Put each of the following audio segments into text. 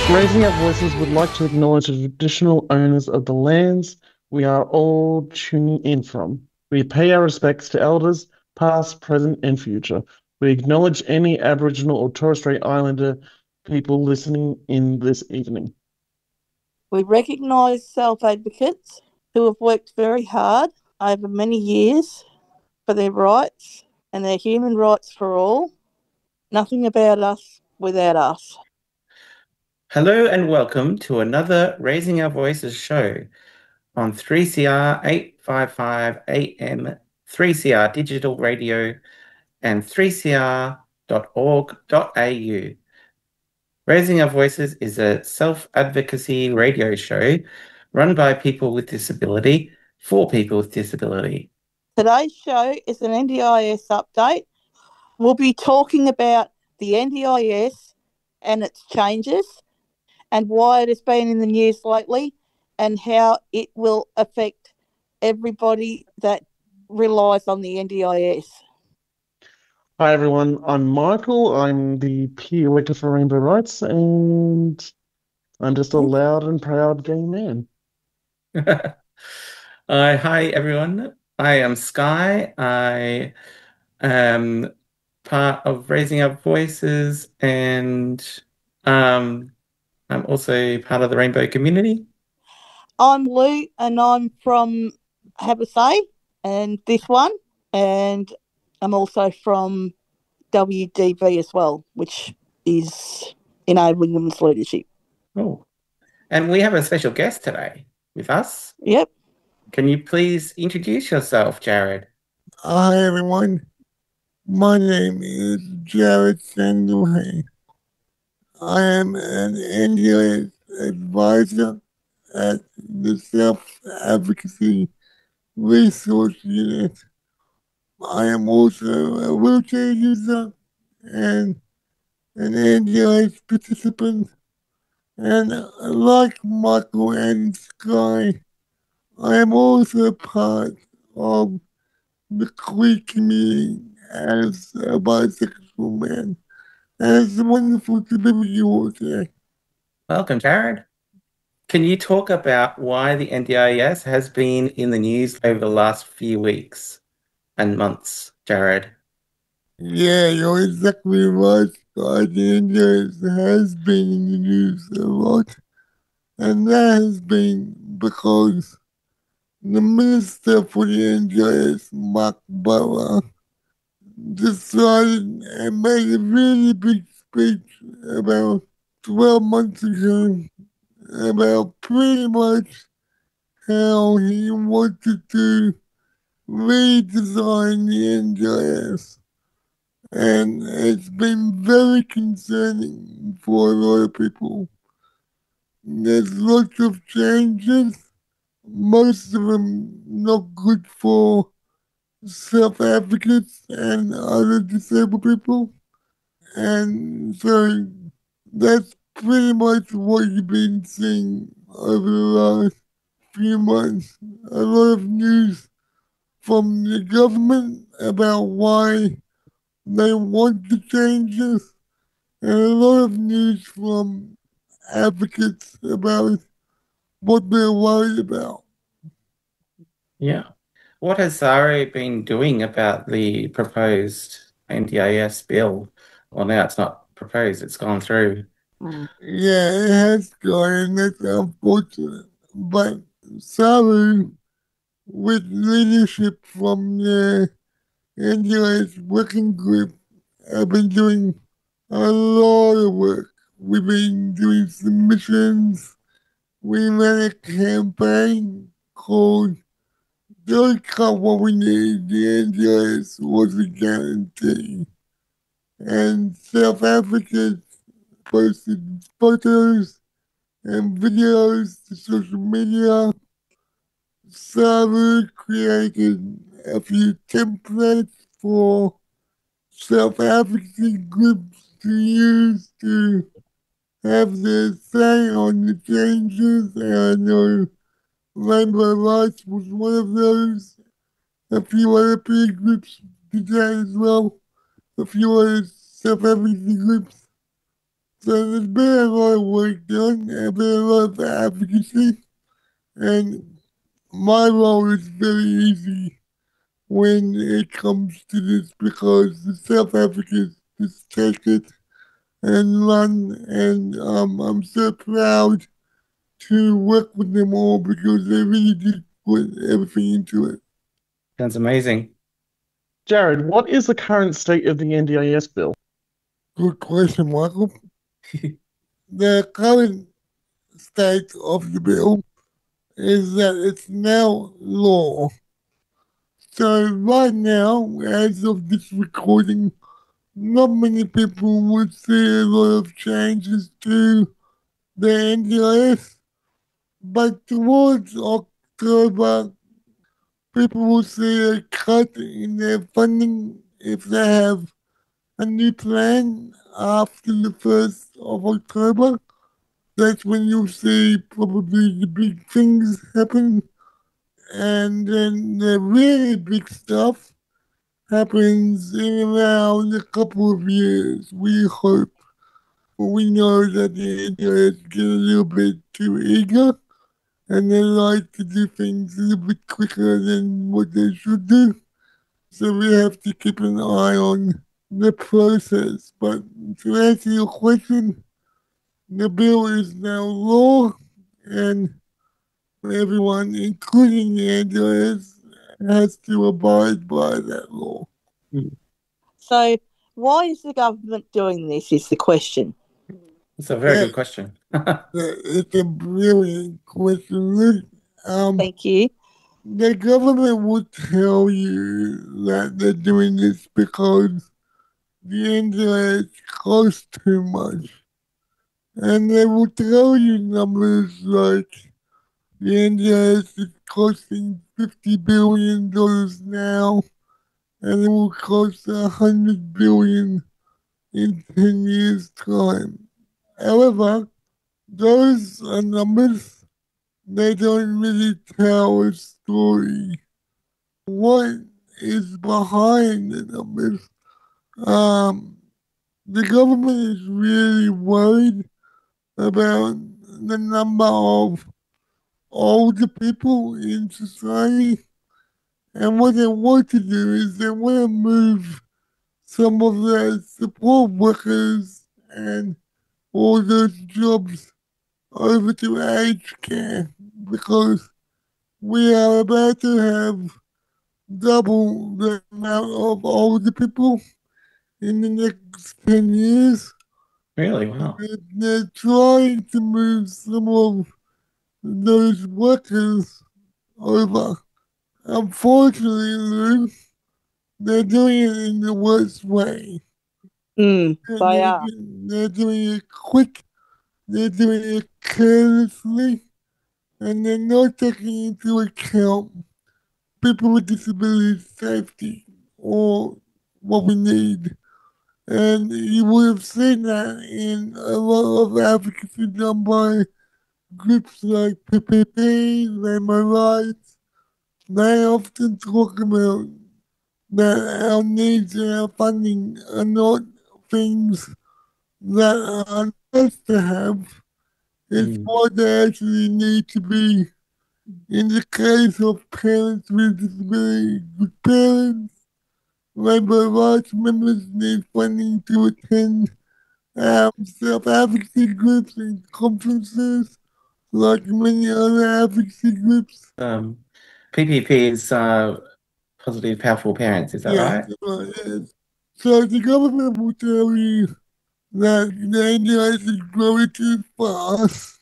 Raising Our Voices would like to acknowledge the traditional owners of the lands we are all tuning in from. We pay our respects to elders, past, present, and future. We acknowledge any Aboriginal or Torres Strait Islander people listening in this evening. We recognise self advocates who have worked very hard over many years for their rights and their human rights for all. Nothing about us without us. Hello and welcome to another Raising Our Voices show on 3CR 855 AM, 3CR Digital Radio, and 3cr.org.au. Raising Our Voices is a self-advocacy radio show run by people with disability for people with disability. Today's show is an NDIS update. We'll be talking about the NDIS and its changes and why it has been in the news lately and how it will affect everybody that relies on the NDIS. Hi everyone, I'm Michael. I'm the peer elector for Rainbow Rights, and I'm just a loud and proud gay man. Hi everyone. I am Sky. I am part of Raising Our Voices, and I'm also part of the Rainbow community. I'm Lou and I'm from Have a Say and this one, and I'm also from WDV as well, which is Enabling Women's Leadership. Oh, and we have a special guest today with us. Yep. Can you please introduce yourself, Jared? Hi everyone, my name is Jared Sandohay. I am an NDIS advisor at the Self Advocacy Resource Unit. I am also a wheelchair user and an NDIS participant. And like Michael and Sky, I am also part of the queer community as a bisexual man. And it's wonderful to be with you all today. Welcome, Jared. Can you talk about why the NDIS has been in the news over the last few weeks and months, Jared? Yeah, you're exactly right. The NDIS has been in the news a lot. And that has been because the Minister for the NDIS, Mark Butler, decided and made a really big speech about 12 months ago about pretty much how he wanted to redesign the NDIS. And it's been very concerning for a lot of people. There's lots of changes, most of them not good for self-advocates and other disabled people. And so that's pretty much what you've been seeing over the last few months. A lot of news from the government about why they want the changes, and a lot of news from advocates about what they're worried about. Yeah. What has Sari been doing about the proposed NDIS bill? Well, now it's not proposed, it's gone through. Yeah, it has gone, and that's unfortunate. But Saru, with leadership from the NDIS working group, have been doing a lot of work. We've been doing submissions. We ran a campaign called Don't Cut What We Need. The NDIS was a guarantee. And South Africans posted photos and videos to social media. Saru created a few templates for self-advocacy groups to use to have their say on the changes. And I know Rainbow Rights was one of those. A few other peer groups did that as well. A few other self-advocacy groups. So there's been a lot of work done, and been a lot of advocacy, and my role is very easy when it comes to this because the South Africans just take it and run, and I'm so proud to work with them all because they really did put everything into it. That's amazing. Jared, what is the current state of the NDIS bill? Good question, Michael. The current state of the bill is that it's now law. So right now, as of this recording, not many people would see a lot of changes to the NDIS, but towards October, people will see a cut in their funding if they have a new plan after the 1st of October. That's when you'll see probably the big things happen. And then the really big stuff happens in around a couple of years, we hope. We know that the Indians get a little bit too eager and they like to do things a little bit quicker than what they should do. So we have to keep an eye on the process. But to answer your question, the bill is now law and everyone, including the Indians, has to abide by that law. So, why is the government doing this? Is the question. It's a very good question. It's a brilliant question, Luke. Thank you. The government will tell you that they're doing this because the Indians cost too much. And they will tell you numbers like the Indians is costing $50 billion now, and it will cost $100 billion in 10 years' time. However, those are numbers. They don't really tell a story. What is behind the numbers? The government is really worried about the number of older people in society. And what they want to do is they want to move some of the support workers and all those jobs over to aged care because we are about to have double the amount of older people in the next 10 years. Really? Wow. They're trying to move some of those workers over. Unfortunately, Lou, they're doing it in the worst way. They are. They're doing it quick, they're doing it carelessly, and they're not taking into account people with disability safety or what we need. And you would have seen that in a lot of advocacy done by groups like PPP, Labour Rights. They often talk about that our needs and our funding are not things that are nice to have. It's what they actually need to be. In the case of parents with disability, good parents, Labour rights members need funding to attend self-advocacy groups and conferences, like many other advocacy groups. PPP is Positive Powerful Parents, is that right? Yes. So the government will tell you that the NDIS is growing too fast,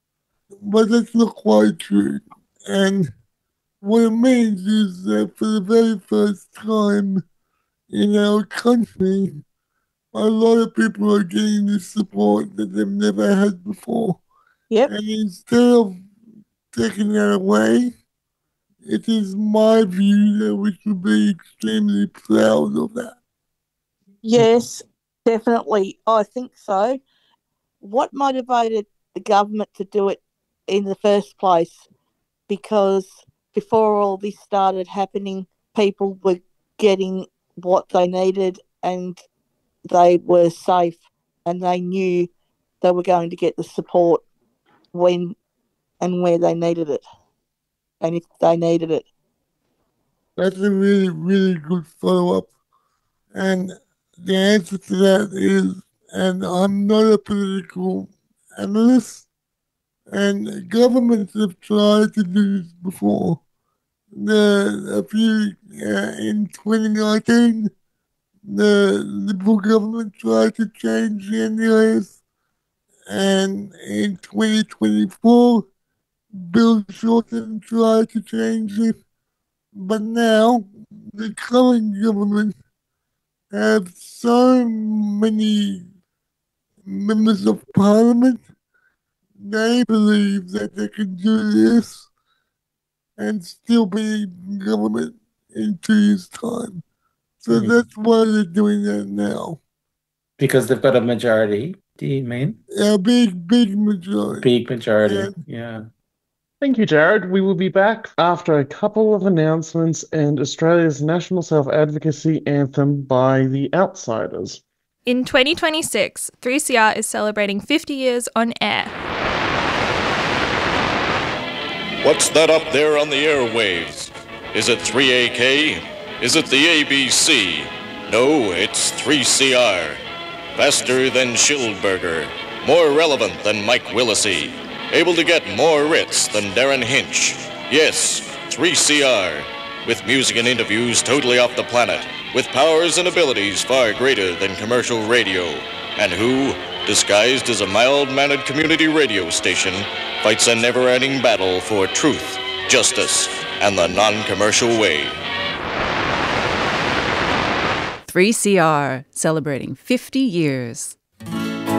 but that's not quite true. And what it means is that for the very first time in our country, a lot of people are getting the support that they've never had before. Yep. And instead of taking that away, it is my view that we should be extremely proud of that. Yes, definitely. I think so. What motivated the government to do it in the first place? Because before all this started happening, people were getting what they needed and they were safe and they knew they were going to get the support when and where they needed it, and if they needed it. That's a really, really good follow-up. And the answer to that is, and I'm not a political analyst, and governments have tried to do this before. In 2019, the Liberal government tried to change the NDIS, and in 2024, Bill Shorten tried to change it. But now, the current government have so many members of parliament, they believe that they can do this and still be in government in 2 years' time. So that's why they're doing that now. Because they've got a majority, do you mean? A big majority. Big majority, yeah. Thank you, Jared. We will be back after a couple of announcements and Australia's national self-advocacy anthem by The Outsiders. In 2026, 3CR is celebrating 50 years on air. What's that up there on the airwaves? Is it 3AK? Is it the ABC? No, it's 3CR. Faster than Schildberger. More relevant than Mike Willisey. Able to get more writs than Darren Hinch. Yes, 3CR. With music and interviews totally off the planet. With powers and abilities far greater than commercial radio. And who, disguised as a mild-mannered community radio station, fights a never-ending battle for truth, justice, and the non-commercial way. 3CR, celebrating 50 years.